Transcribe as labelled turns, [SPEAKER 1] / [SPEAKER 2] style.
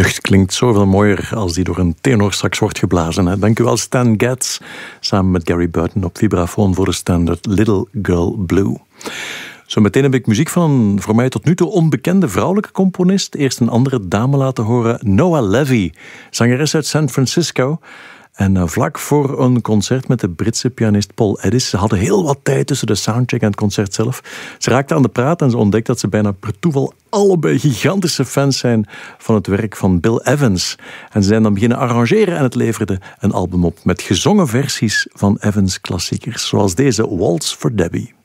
[SPEAKER 1] lucht klinkt zoveel mooier als die door een tenorsax wordt geblazen. Hè. Dank u wel, Stan Getz, samen met Gary Burton op vibrafoon voor de standaard Little Girl Blue. Zometeen heb ik muziek van een voor mij tot nu toe onbekende vrouwelijke componist. Eerst een andere dame laten horen, Noah Levy, zangeres uit San Francisco. En vlak voor een concert met de Britse pianist Paul Eddis. Ze hadden heel wat tijd tussen de soundcheck en het concert zelf. Ze raakten aan de praat en ze ontdekte dat ze bijna per toeval allebei gigantische fans zijn van het werk van Bill Evans. En ze zijn dan beginnen arrangeren en het leverde een album op met gezongen versies van Evans klassiekers. Zoals deze Waltz for Debbie.